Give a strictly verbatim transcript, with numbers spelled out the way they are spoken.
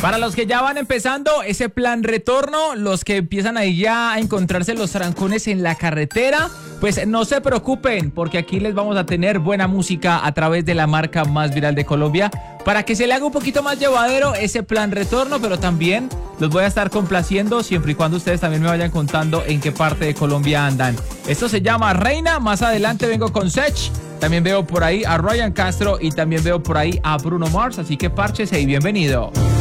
Para los que ya van empezando ese plan retorno, los que empiezan ahí ya a encontrarse los trancones en la carretera, pues no se preocupen, porque aquí les vamos a tener buena música a través de la marca más viral de Colombia, para que se le haga un poquito más llevadero ese plan retorno, pero también los voy a estar complaciendo siempre y cuando ustedes también me vayan contando en qué parte de Colombia andan. Esto se llama Reina, más adelante vengo con Sech, también veo por ahí a Ryan Castro y también veo por ahí a Bruno Mars, así que párchese y bienvenido.